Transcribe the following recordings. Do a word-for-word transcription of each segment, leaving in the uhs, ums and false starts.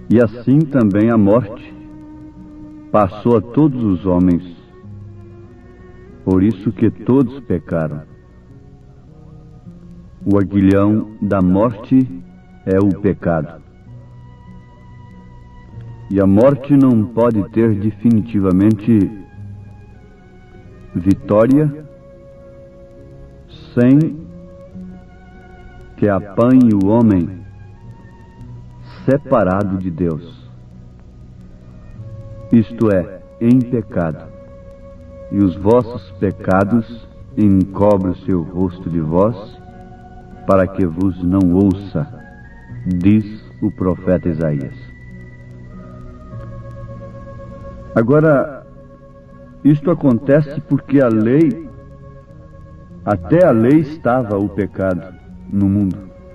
E assim também a morte passou a todos os homens, por isso que todos pecaram. O aguilhão da morte é o pecado. E a morte não pode ter definitivamente vitória sem que apanhe o homem separado de Deus, isto é, em pecado, e os vossos pecados encobrem o seu rosto de vós, para que vos não ouça, diz o profeta Isaías. Agora, isto acontece porque a lei, até a lei estava o pecado no mundo.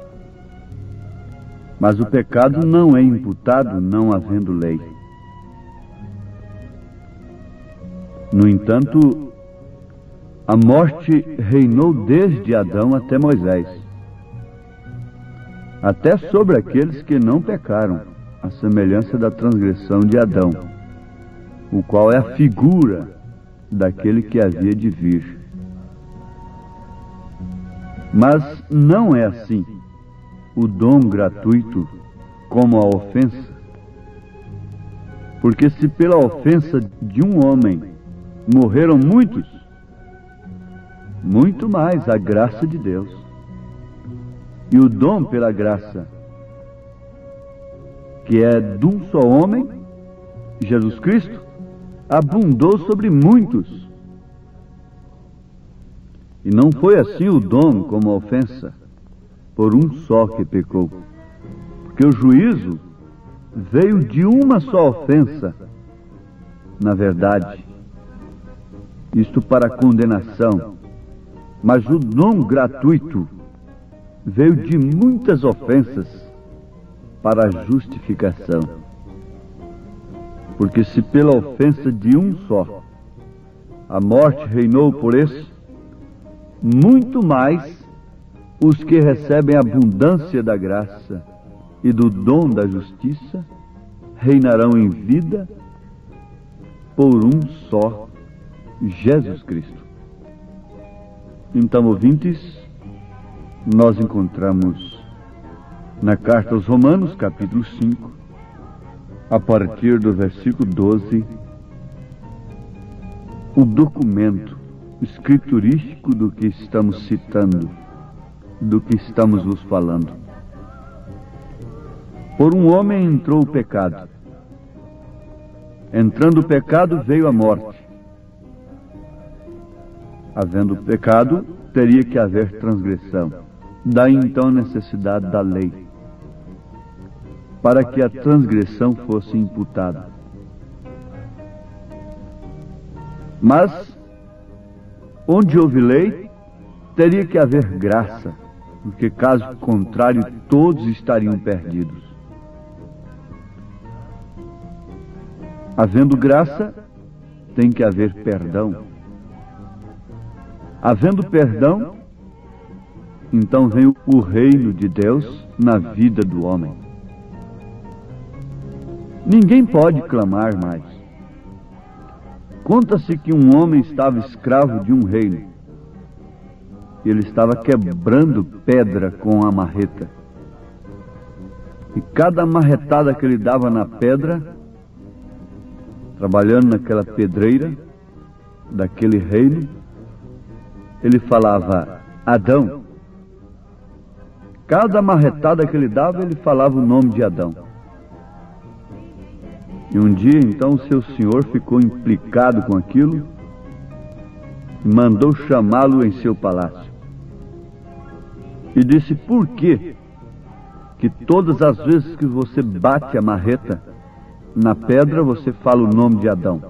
Mas o pecado não é imputado não havendo lei. No entanto, a morte reinou desde Adão até Moisés, até sobre aqueles que não pecaram, à semelhança da transgressão de Adão, o qual é a figura daquele que havia de vir. Mas não é assim o dom gratuito como a ofensa, porque se pela ofensa de um homem morreram muitos, muito mais a graça de Deus e o dom pela graça, que é de um só homem, Jesus Cristo, abundou sobre muitos. E não foi assim o dom como a ofensa, por um só que pecou. Porque o juízo veio de uma só ofensa, na verdade, isto para a condenação. Mas o dom gratuito veio de muitas ofensas para a justificação. Porque se pela ofensa de um só a morte reinou por esse, muito mais os que recebem a abundância da graça e do dom da justiça reinarão em vida por um só, Jesus Cristo. Então, ouvintes, nós encontramos na carta aos Romanos, capítulo cinco, a partir do versículo doze, o documento escriturístico do que estamos citando, do que estamos vos falando. Por um homem entrou o pecado. Entrando o pecado, veio a morte. Havendo pecado, teria que haver transgressão. Daí então a necessidade da lei, para que a transgressão fosse imputada. Mas, onde houve lei, teria que haver graça, porque caso contrário todos estariam perdidos. Havendo graça, tem que haver perdão. Havendo perdão, então vem o reino de Deus na vida do homem. Ninguém pode clamar mais. Conta-se que um homem estava escravo de um reino. Ele estava quebrando pedra com a marreta. E cada marretada que ele dava na pedra, trabalhando naquela pedreira daquele reino, ele falava, Adão. Cada marretada que ele dava, ele falava o nome de Adão. E um dia, então, o seu senhor ficou implicado com aquilo e mandou chamá-lo em seu palácio. E disse, por que que todas as vezes que você bate a marreta na pedra, você fala o nome de Adão?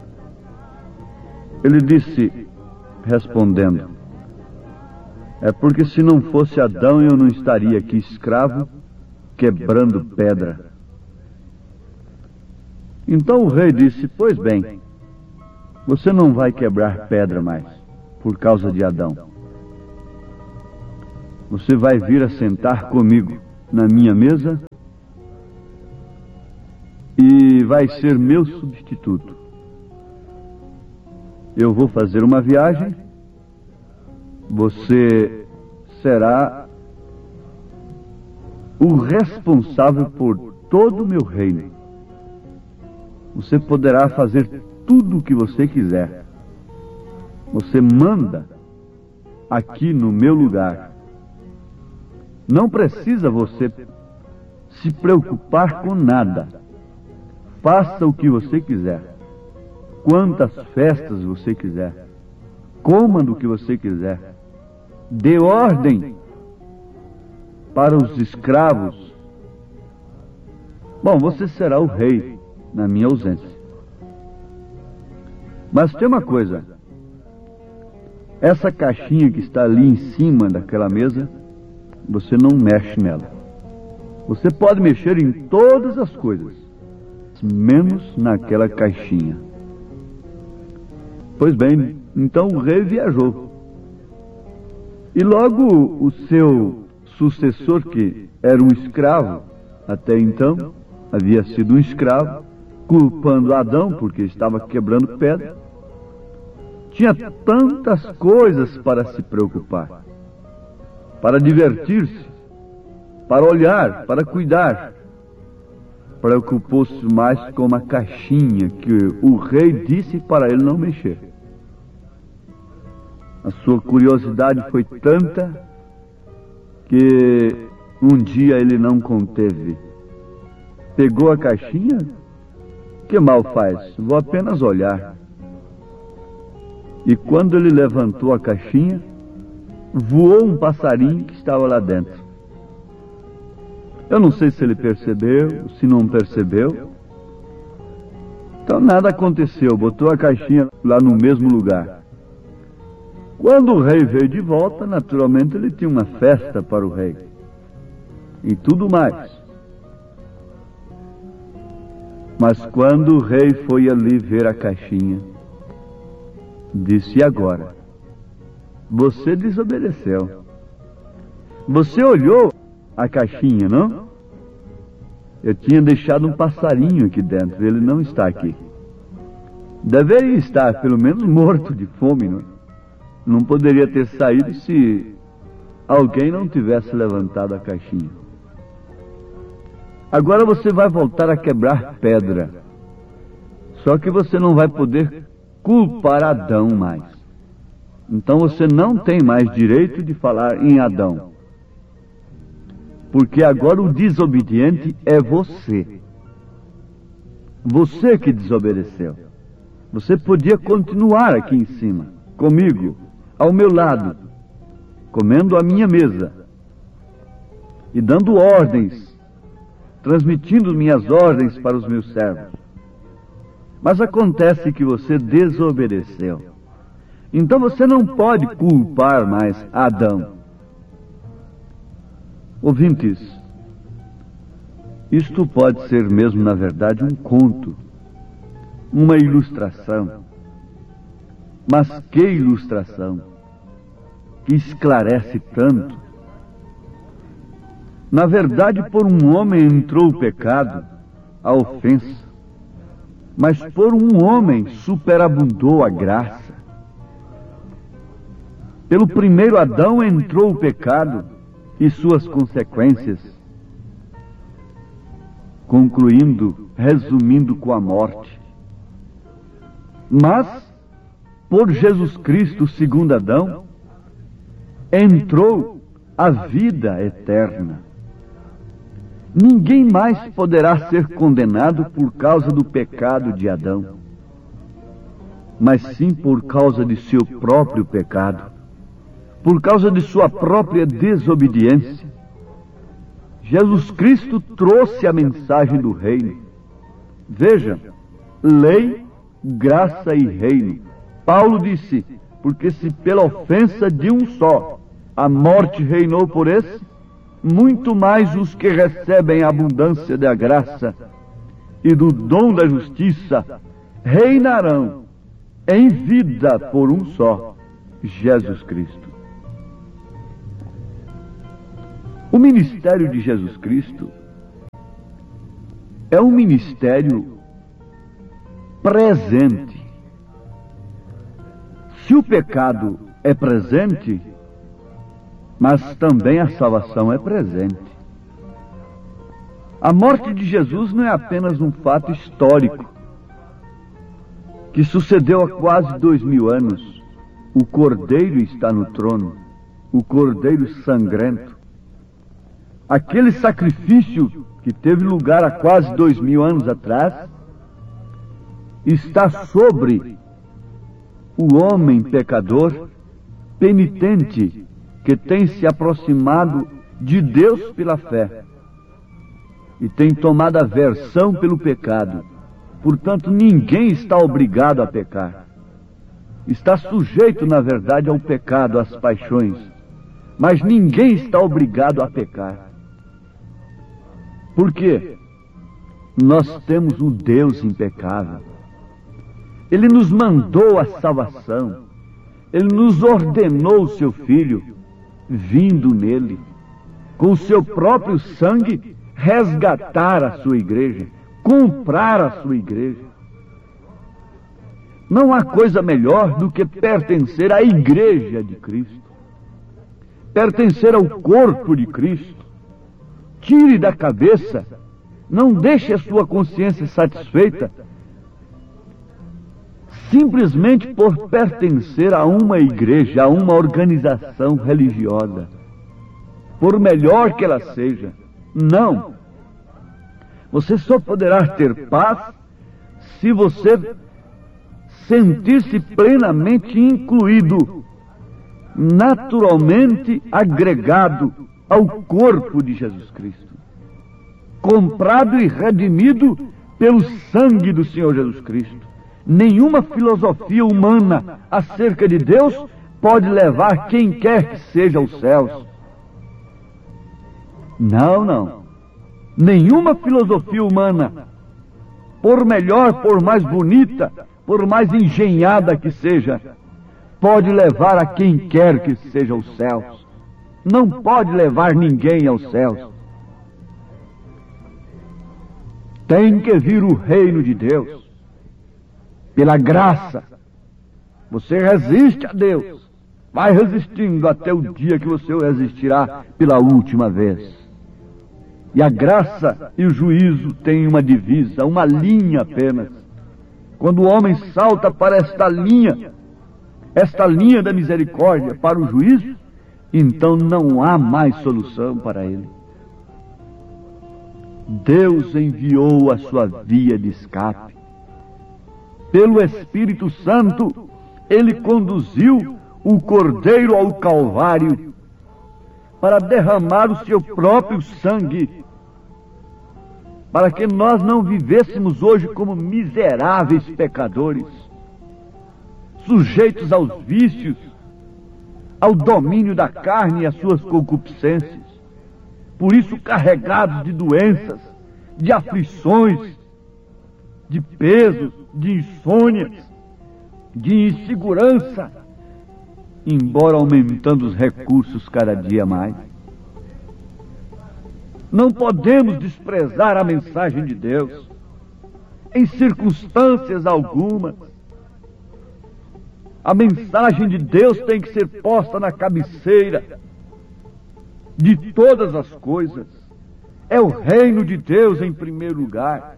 Ele disse, respondendo, é porque se não fosse Adão, eu não estaria aqui escravo, quebrando pedra. Então o rei disse, pois bem, você não vai quebrar pedra mais, por causa de Adão. Você vai vir a sentar comigo na minha mesa e vai ser meu substituto. Eu vou fazer uma viagem, você será o responsável por todo o meu reino. Você poderá fazer tudo o que você quiser. Você manda aqui no meu lugar. Não precisa você se preocupar com nada. Faça o que você quiser. Quantas festas você quiser. Coma do que você quiser. Dê ordem para os escravos. Bom, você será o rei na minha ausência. Mas tem uma coisa. Essa caixinha que está ali em cima daquela mesa, você não mexe nela. Você pode mexer em todas as coisas, menos naquela caixinha. Pois bem, então o rei viajou. E logo o seu sucessor, que era um escravo, até então havia sido um escravo, culpando Adão porque estava quebrando pedra, tinha tantas coisas para se preocupar, para divertir-se, para olhar, para cuidar. Preocupou-se mais com uma caixinha que o rei disse para ele não mexer. A sua curiosidade foi tanta que um dia ele não conteve. Pegou a caixinha, que mal faz? Vou apenas olhar. E quando ele levantou a caixinha, voou um passarinho que estava lá dentro. Eu não sei se ele percebeu, se não percebeu. Então nada aconteceu, botou a caixinha lá no mesmo lugar. Quando o rei veio de volta, naturalmente ele tinha uma festa para o rei. E tudo mais. Mas quando o rei foi ali ver a caixinha, disse: e agora? Você desobedeceu. Você olhou a caixinha, não? Eu tinha deixado um passarinho aqui dentro, ele não está aqui. Deveria estar, pelo menos, morto de fome, não? Não poderia ter saído se alguém não tivesse levantado a caixinha. Agora você vai voltar a quebrar pedra. Só que você não vai poder culpar Adão mais. Então você não tem mais direito de falar em Adão. Porque agora o desobediente é você. Você que desobedeceu. Você podia continuar aqui em cima, comigo, ao meu lado, comendo à minha mesa e dando ordens, transmitindo minhas ordens para os meus servos. Mas acontece que você desobedeceu. Então você não pode culpar mais Adão. Ouvintes, isto pode ser mesmo, na verdade, um conto, uma ilustração. Mas que ilustração, que esclarece tanto. Na verdade, por um homem entrou o pecado, a ofensa, mas por um homem superabundou a graça. Pelo primeiro Adão entrou o pecado e suas consequências, concluindo, resumindo com a morte. Mas, por Jesus Cristo, segundo Adão, entrou a vida eterna. Ninguém mais poderá ser condenado por causa do pecado de Adão, mas sim por causa de seu próprio pecado, por causa de sua própria desobediência. Jesus Cristo trouxe a mensagem do reino. Veja, lei, graça e reino. Paulo disse: porque se pela ofensa de um só a morte reinou por esse, muito mais os que recebem a abundância da graça e do dom da justiça reinarão em vida por um só, Jesus Cristo. O ministério de Jesus Cristo é um ministério presente. Se o pecado é presente, mas também a salvação é presente. A morte de Jesus não é apenas um fato histórico que sucedeu há quase dois mil anos. O Cordeiro está no trono, o Cordeiro sangrento. Aquele sacrifício que teve lugar há quase dois mil anos atrás está sobre o homem pecador, penitente, que tem se aproximado de Deus pela fé e tem tomado aversão pelo pecado. Portanto, ninguém está obrigado a pecar. Está sujeito, na verdade, ao pecado, às paixões, mas ninguém está obrigado a pecar. Por quê? Nós temos um Deus impecável. Ele nos mandou a salvação. Ele nos ordenou o seu Filho, vindo nele, com o seu próprio sangue, resgatar a sua igreja, comprar a sua igreja. Não há coisa melhor do que pertencer à igreja de Cristo, pertencer ao corpo de Cristo. Tire da cabeça, não deixe a sua consciência satisfeita simplesmente por pertencer a uma igreja, a uma organização religiosa, por melhor que ela seja. Não. Você só poderá ter paz se você sentir-se plenamente incluído, naturalmente agregado ao corpo de Jesus Cristo, comprado e redimido pelo sangue do Senhor Jesus Cristo. Nenhuma filosofia humana acerca de Deus pode levar quem quer que seja aos céus. Não, não. Nenhuma filosofia humana, por melhor, por mais bonita, por mais engenhada que seja, pode levar a quem quer que seja aos céus. Não pode levar ninguém aos céus. Tem que vir o reino de Deus. Pela graça, você resiste a Deus. Vai resistindo até o dia que você o resistirá pela última vez. E a graça e o juízo têm uma divisa, uma linha apenas. Quando o homem salta para esta linha, esta linha da misericórdia para o juízo, então não há mais solução para ele. Deus enviou a sua via de escape. Pelo Espírito Santo, Ele conduziu o Cordeiro ao Calvário para derramar o seu próprio sangue, para que nós não vivêssemos hoje como miseráveis pecadores, sujeitos aos vícios, ao domínio da carne e às suas concupiscências, por isso carregados de doenças, de aflições, de pesos, de insônias, de insegurança, embora aumentando os recursos cada dia mais. Não podemos desprezar a mensagem de Deus, em circunstâncias algumas. A mensagem de Deus tem que ser posta na cabeceira de todas as coisas. É o reino de Deus em primeiro lugar.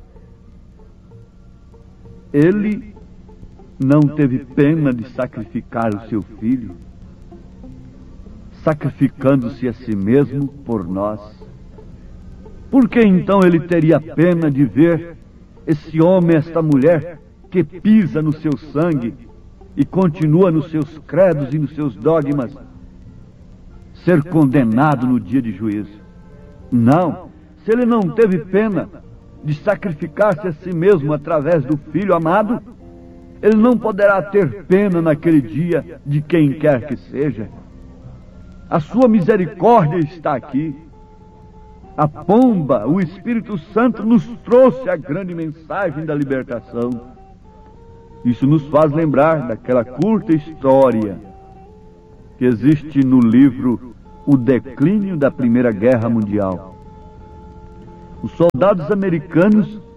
Ele não teve pena de sacrificar o seu filho, sacrificando-se a si mesmo por nós. Por que então ele teria pena de ver esse homem, esta mulher, que pisa no seu sangue e continua nos seus credos e nos seus dogmas, ser condenado no dia de juízo? Não. Se ele não teve pena de sacrificar-se a si mesmo através do Filho amado, ele não poderá ter pena naquele dia de quem quer que seja. A sua misericórdia está aqui. A pomba, o Espírito Santo, nos trouxe a grande mensagem da libertação. Isso nos faz lembrar daquela curta história que existe no livro O Declínio da Primeira Guerra Mundial. Os soldados americanos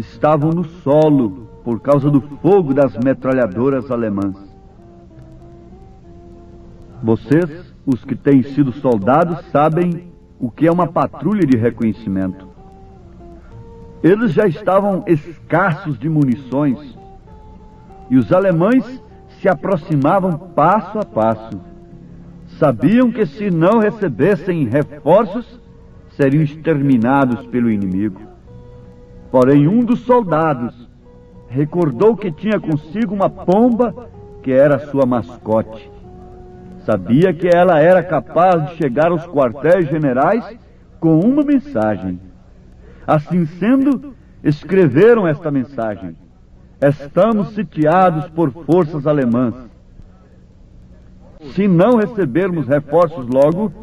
estavam no solo por causa do fogo das metralhadoras alemãs. Vocês, os que têm sido soldados, sabem o que é uma patrulha de reconhecimento. Eles já estavam escassos de munições e os alemães se aproximavam passo a passo. Sabiam que se não recebessem reforços, seriam exterminados pelo inimigo. Porém, um dos soldados recordou que tinha consigo uma pomba que era sua mascote. Sabia que ela era capaz de chegar aos quartéis generais com uma mensagem. Assim sendo, escreveram esta mensagem: estamos sitiados por forças alemãs. Se não recebermos reforços logo,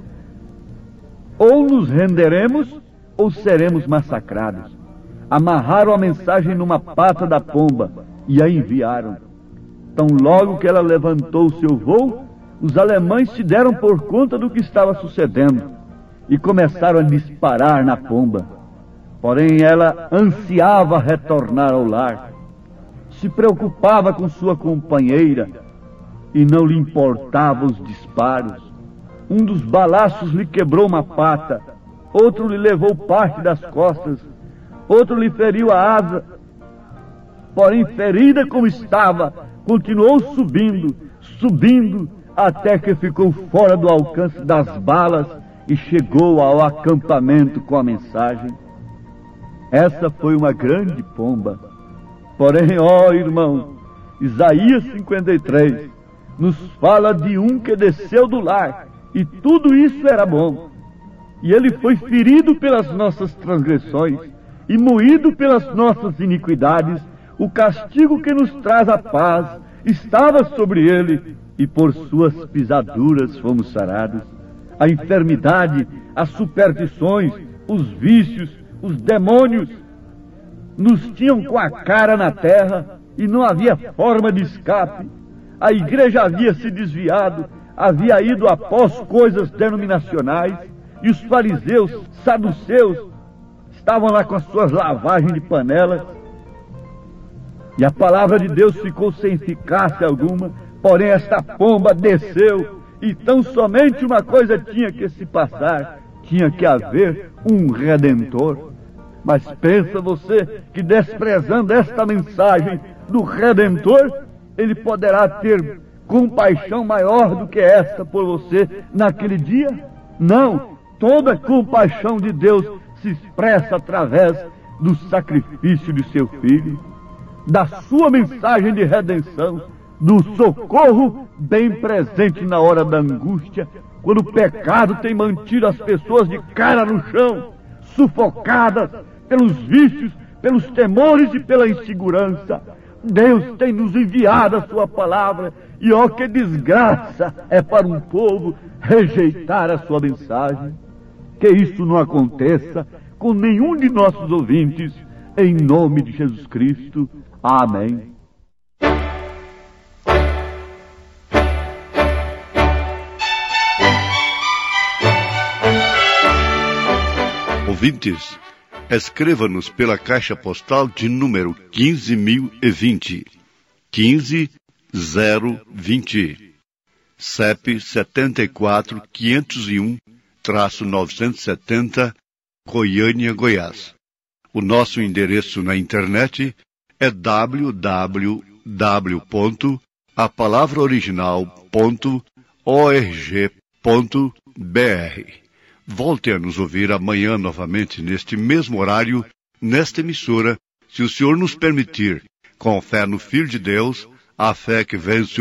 ou nos renderemos ou seremos massacrados. Amarraram a mensagem numa pata da pomba e a enviaram. Tão logo que ela levantou o seu voo, os alemães se deram por conta do que estava sucedendo e começaram a disparar na pomba. Porém, ela ansiava retornar ao lar, se preocupava com sua companheira e não lhe importavam os disparos. Um dos balaços lhe quebrou uma pata, outro lhe levou parte das costas, outro lhe feriu a asa. Porém, ferida como estava, continuou subindo, subindo, até que ficou fora do alcance das balas e chegou ao acampamento com a mensagem. Essa foi uma grande pomba. Porém, ó irmão, Isaías cinquenta e três nos fala de um que desceu do lar, e tudo isso era bom. E ele foi ferido pelas nossas transgressões e moído pelas nossas iniquidades. O castigo que nos traz a paz estava sobre ele, e por suas pisaduras fomos sarados. A enfermidade, as superstições, os vícios, os demônios nos tinham com a cara na terra e não havia forma de escape. A igreja havia se desviado, havia ido após coisas denominacionais, e os fariseus, saduceus, estavam lá com as suas lavagens de panelas, e a palavra de Deus ficou sem eficácia alguma. Porém, esta pomba desceu, e tão somente uma coisa tinha que se passar: tinha que haver um Redentor. Mas pensa você que, desprezando esta mensagem do Redentor, ele poderá ter compaixão maior do que esta por você naquele dia? Não, toda a compaixão de Deus se expressa através do sacrifício de seu Filho, da sua mensagem de redenção, do socorro bem presente na hora da angústia, quando o pecado tem mantido as pessoas de cara no chão, sufocadas pelos vícios, pelos temores e pela insegurança. Deus tem nos enviado a sua palavra, e ó, que desgraça é para um povo rejeitar a sua mensagem. Que isso não aconteça com nenhum de nossos ouvintes, em nome de Jesus Cristo. Amém. Ouvintes, escreva-nos pela caixa postal de número quinze mil e vinte, quinze zero vinte, C E P setenta e quatro quinhentos e um, novecentos e setenta, Goiânia, Goiás. O nosso endereço na internet é w w w ponto a palavra original ponto org ponto b r. Volte a nos ouvir amanhã novamente neste mesmo horário, nesta emissora, se o Senhor nos permitir, com fé no Filho de Deus, a fé que vence